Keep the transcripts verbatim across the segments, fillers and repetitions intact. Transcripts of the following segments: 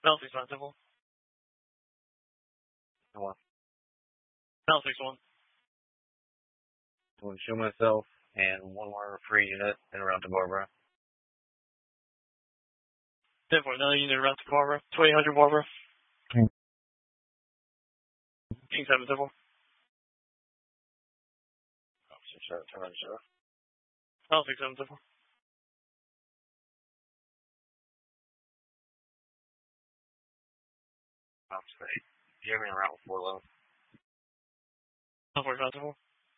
South six one, Temple. Hello. South six one. I want to show myself and one more free unit and around to Barbara. ten four, another unit around to Barbara. twenty hundred Barbara. Hmm. King seven, Temple. Officer, sir, turn on, sir. South six seven, Temple. Officer, do you have any around with four low? South forty-five, Temple.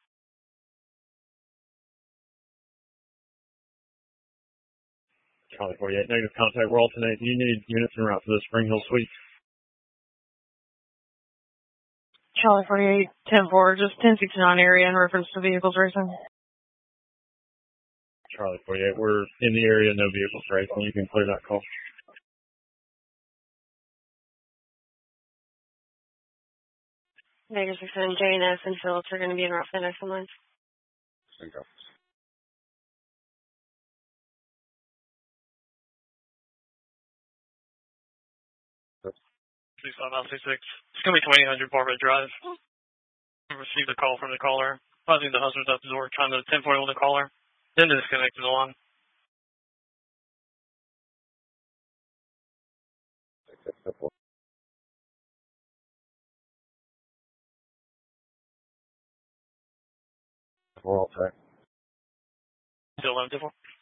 Charlie forty-eight, negative contact. We're alternating. You need units en route to the Spring Hill Suite. Charlie forty-eight, ten four, just ten sixty-nine area in reference to vehicles racing. Charlie forty-eight, we're in the area, no vehicles racing. You can clear that call. Vegas six seven, J and S and Phillips are going to be en route for the next one. There you go. six five nine six six. It's going to be twenty hundred Barbara Drive. Received a call from the caller. I think the husband's up the door trying to ten forty on the caller. Then disconnected the line. We're all set. Still eleven ten four.